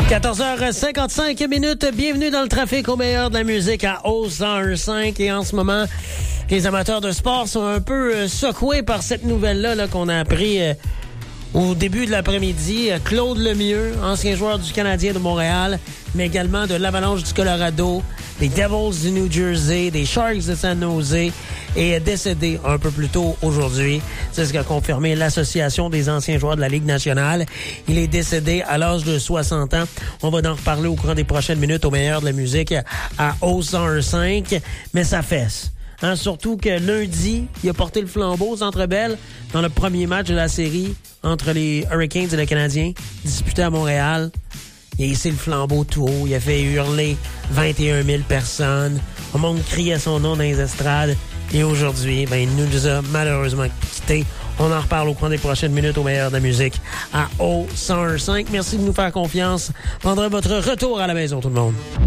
14h55 minutes. Bienvenue dans le trafic au meilleur de la musique à O105. Et en ce moment, les amateurs de sport sont un peu secoués par cette nouvelle-là qu'on a appris au début de l'après-midi. Claude Lemieux, ancien joueur du Canadien de Montréal, mais également de l'Avalanche du Colorado, des Devils du New Jersey, des Sharks de San Jose, est décédé un peu plus tôt aujourd'hui. C'est ce qu'a confirmé l'Association des anciens joueurs de la Ligue nationale. Il est décédé à l'âge de 60 ans. On va en reparler au cours des prochaines minutes au meilleur de la musique à O105. Mais ça fesse. Hein, surtout que lundi, il a porté le flambeau au Centre Bell dans le premier match de la série entre les Hurricanes et les Canadiens, disputé à Montréal. Il a hissé le flambeau tout haut. Il a fait hurler 21 000 personnes. Le monde criait son nom dans les estrades. Et aujourd'hui, il nous a malheureusement quittés. On en reparle au cours des prochaines minutes au meilleur de la musique à O105. Merci de nous faire confiance. Pendant votre retour à la maison, tout le monde.